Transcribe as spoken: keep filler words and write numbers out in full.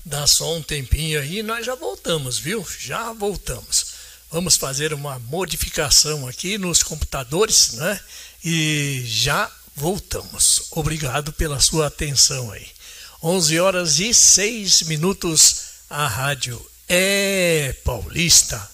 Dá só um tempinho aí e nós já voltamos, viu? Já voltamos. Vamos fazer uma modificação aqui nos computadores, né? E já voltamos. Obrigado pela sua atenção aí. onze horas e seis minutos, a rádio é paulista.